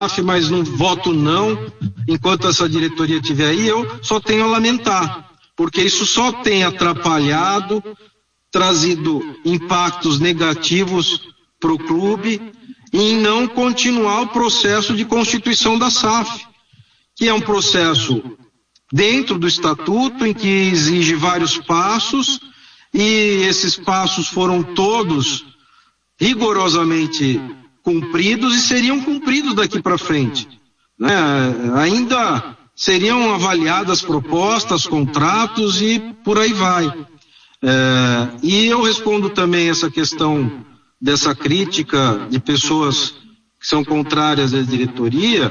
mas não voto não enquanto essa diretoria estiver aí. Eu só tenho a lamentar, porque isso só tem atrapalhado, trazido impactos negativos para o clube em não continuar o processo de constituição da SAF, que é um processo dentro do estatuto em que exige vários passos, e esses passos foram todos rigorosamente cumpridos e seriam cumpridos daqui para frente, né? Ainda seriam avaliadas propostas, contratos e por aí vai. E eu respondo também essa questão dessa crítica de pessoas que são contrárias à diretoria,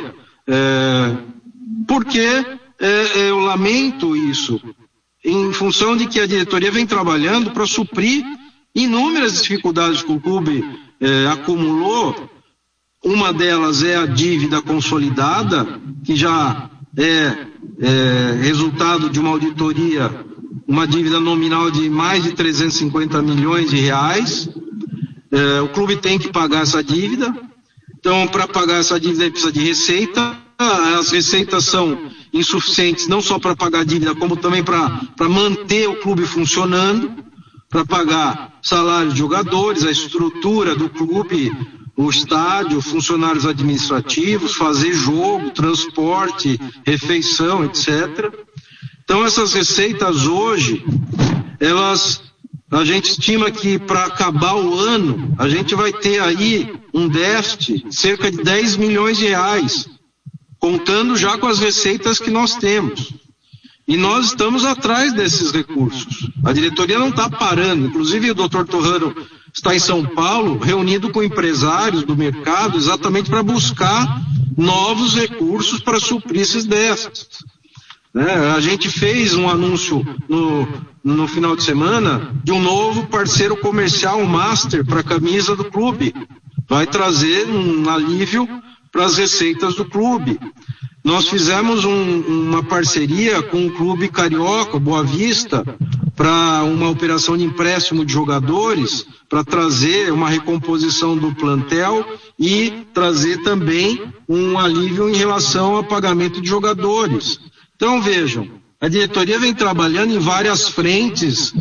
porque eu lamento isso, em função de que a diretoria vem trabalhando para suprir inúmeras dificuldades que o clube acumulou. Uma delas é a dívida consolidada, que já é resultado de uma auditoria, uma dívida nominal de mais de 350 milhões de reais. O clube tem que pagar essa dívida. Então, para pagar essa dívida, ele precisa de receita. As receitas são insuficientes não só para pagar a dívida, como também para manter o clube funcionando, para pagar salários de jogadores, a estrutura do clube, o estádio, funcionários administrativos, fazer jogo, transporte, refeição, etc. Então, essas receitas hoje, a gente estima que para acabar o ano, a gente vai ter aí um déficit de cerca de 10 milhões de reais, contando já com as receitas que nós temos. E nós estamos atrás desses recursos. A diretoria não está parando. Inclusive, o Dr. Torrano está em São Paulo, reunido com empresários do mercado, exatamente para buscar novos recursos para suprir esses déficits. A gente fez um anúncio no final de semana de um novo parceiro comercial, um master, para a camisa do clube. Vai trazer um alívio para as receitas do clube. Nós fizemos uma parceria com o clube carioca, Boa Vista, para uma operação de empréstimo de jogadores, para trazer uma recomposição do plantel e trazer também um alívio em relação ao pagamento de jogadores. Então, vejam, a diretoria vem trabalhando em várias frentes,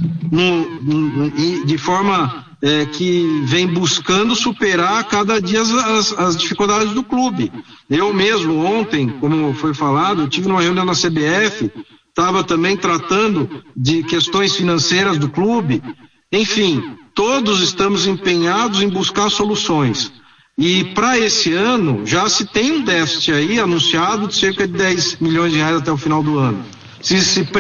de forma que vem buscando superar a cada dia as dificuldades do clube. Eu mesmo, ontem, como foi falado, eu tive uma reunião na CBF, estava também tratando de questões financeiras do clube. Enfim, todos estamos empenhados em buscar soluções. E para esse ano, já se tem um déficit aí anunciado de cerca de 10 milhões de reais até o final do ano. Se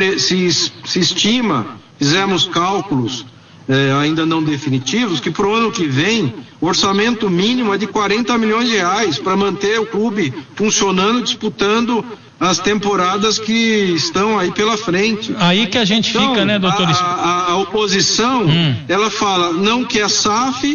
estima, fizemos cálculos ainda não definitivos, que para o ano que vem o orçamento mínimo é de 40 milhões de reais para manter o clube funcionando, disputando as temporadas que estão aí pela frente. Aí que a gente fica, né, doutor? A oposição, ela fala, não quer SAF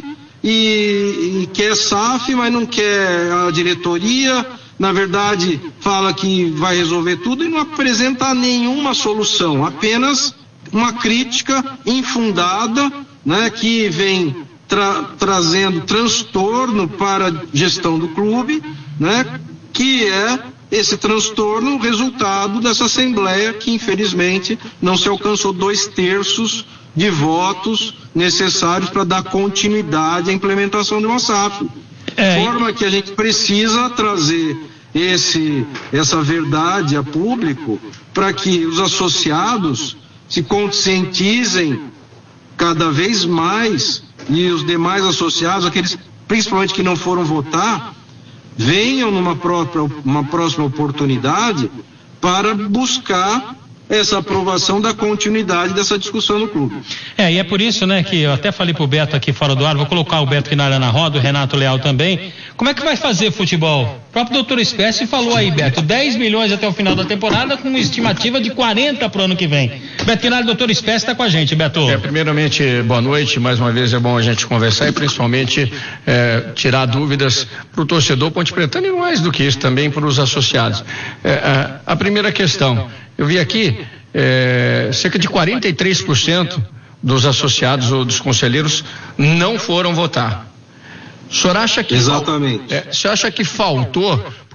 e quer SAF, mas não quer a diretoria. Na verdade, fala que vai resolver tudo e não apresenta nenhuma solução, apenas uma crítica infundada, né, que vem trazendo transtorno para a gestão do clube, né, que é esse transtorno resultado dessa Assembleia que, infelizmente, não se alcançou 2/3 de votos necessários para dar continuidade à implementação de uma SAF. De forma que a gente precisa trazer essa verdade a público para que os associados se conscientizem cada vez mais e os demais associados, aqueles principalmente que não foram votar, venham uma próxima oportunidade para buscar essa aprovação da continuidade dessa discussão no clube. E é por isso, né, que eu até falei pro Beto aqui fora do ar, vou colocar o Beto aqui na área na roda, o Renato Leal também. Como é que vai fazer futebol? O próprio doutor Espécie falou aí, Beto, 10 milhões até o final da temporada, com uma estimativa de 40 pro ano que vem. Beto Quinalha, doutor Espécie está com a gente, Beto. Primeiramente, boa noite, mais uma vez é bom a gente conversar e principalmente tirar dúvidas pro torcedor ponte-pretano e mais do que isso também para os associados. A primeira questão, eu vi aqui, cerca de 43% dos associados ou dos conselheiros não foram votar. O senhor acha que Exatamente. O senhor acha que faltou?